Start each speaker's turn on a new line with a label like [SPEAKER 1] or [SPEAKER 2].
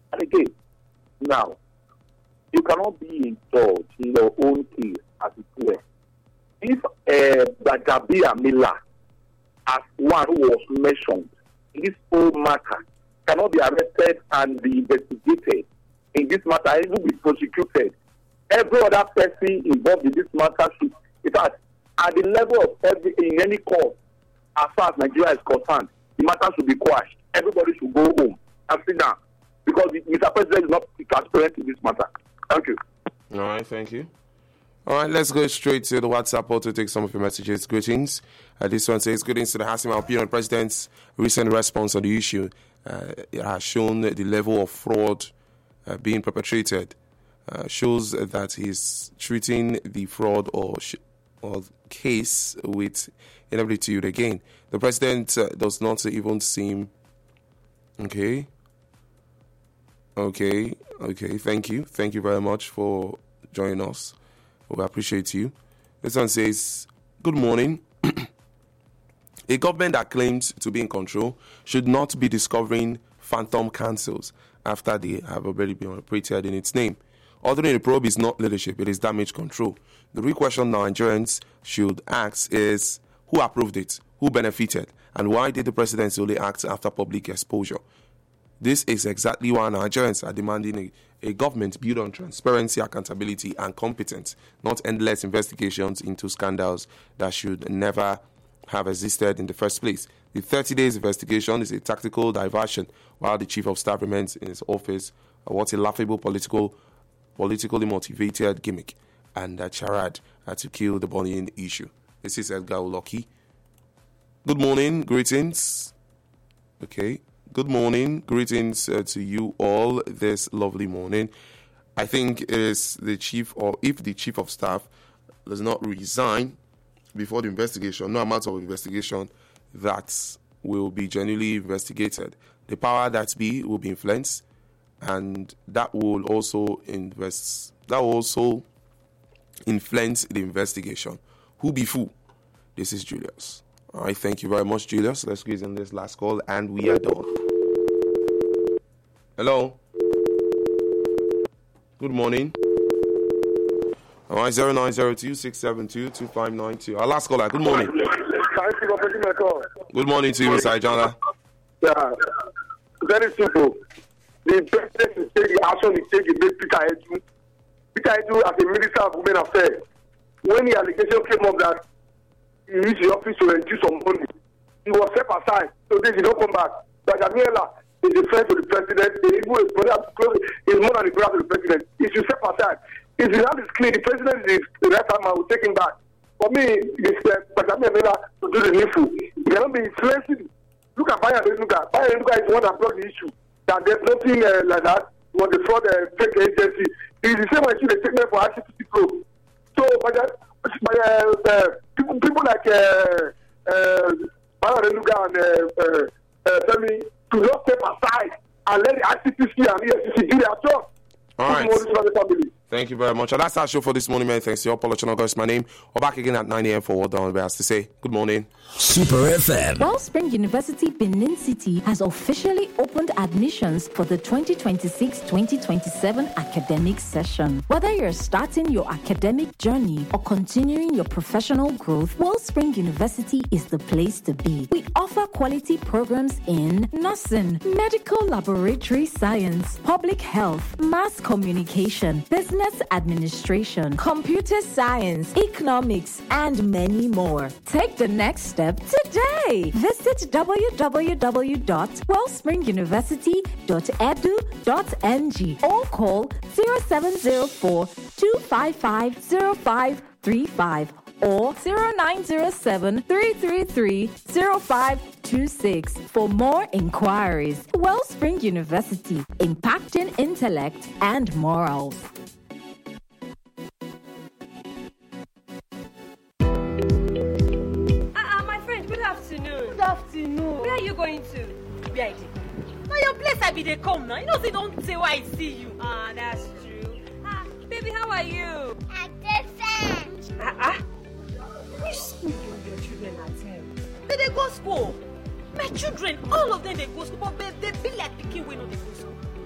[SPEAKER 1] And again, now, you cannot be indulged in your own case as it were. If Bagabi Amila, as one who was mentioned in this whole matter, cannot be arrested and be investigated in this matter, and even be prosecuted, every other person involved in this matter should, in fact, at the level of in any court, as far as Nigeria is concerned, the matter should be quashed. Everybody should go home and sit down, because Mr. President is not transparent in this matter. Thank you.
[SPEAKER 2] All right, thank you. All right, let's go straight to the WhatsApp poll to take some of your messages. Greetings. This one says, greetings to the House. My opinion on the President's recent response on the issue. It has shown the level of fraud being perpetrated. Shows that he's treating the fraud or case with inability to again. The President does not even seem... Okay, thank you. Thank you very much for joining us. We appreciate you. This one says, good morning. A government that claims to be in control should not be discovering phantom councils after they have already been operated in its name. Ordering the probe is not leadership, it is damage control. The real question Nigerians should ask is, who approved it, who benefited, and why did the presidency only act after public exposure? This is exactly why Nigerians are demanding a government built on transparency, accountability, and competence, not endless investigations into scandals that should never have existed in the first place. The 30 days investigation is a tactical diversion while the chief of staff remains in his office. What a laughable politically motivated gimmick and a charade to kill the bullying issue. This is Edgar Uloki. Good morning, greetings. Okay. Good morning, greetings to you all this lovely morning. I think it is the chief, or if the chief of staff does not resign before the investigation, no amount of investigation that will be genuinely investigated. The power that be will be influenced, and that will also influence the investigation. Who be fool? This is Julius. All right, thank you very much, Julius. Let's squeeze in this last call, and we are done. Hello. Good morning. All right, 0902-672-2592. Our last caller. Good morning.
[SPEAKER 3] Thank you for taking my call.
[SPEAKER 2] Good morning to you, Mr. Ajana.
[SPEAKER 3] Yeah, very simple. The president is taking action is taking against Peter Edu. Peter Edu, as a minister of women affairs, when the allegation came up that he used the office to reduce some money, he was set aside. So they did not come back. But Daniela is a friend to the president. He is more than the brother of the president. He should step aside. If the land is clear, the president is the right time, I will take him back. For me, it's Daniela to do the needful. He cannot be influencing. Look at Bayan Renuga. Bayan Renuga is the one that brought the issue. That there's nothing like that. Was the fraud fake agency. It is the same issue they take me for RCPC probe. So, people like Bayan Renuga and Femi to not step aside and let the RCPC and EFCC do their job.
[SPEAKER 2] All right. Thank you very much. And that's our show for this morning, man. Thanks to you. Apollo Channel, my name. We're back again at 9 a.m. for what Don has to say. Good morning.
[SPEAKER 4] Super FM.
[SPEAKER 5] Wellspring University Benin City has officially opened admissions for the 2026-2027 academic session. Whether you're starting your academic journey or continuing your professional growth, Wellspring University is the place to be. We offer quality programs in nursing, medical laboratory science, public health, mass communication, business administration, computer science, economics, and many more. Take the next step today. Visit www.wellspringuniversity.edu.ng or call 0704-255-0535 or 0907-333-0526 for more inquiries. Wellspring University, impacting intellect and morals.
[SPEAKER 6] My friend, good afternoon.
[SPEAKER 7] Good afternoon.
[SPEAKER 6] Where are you going to?
[SPEAKER 7] Where I dey?
[SPEAKER 6] Now your place I be they come now. You know, say don't say why I see you. Ah, that's true. Baby, how are you?
[SPEAKER 7] I'm different.
[SPEAKER 6] Which school do your children attend? They go school. My children, all of them they go school, but they be like picking way no they go school.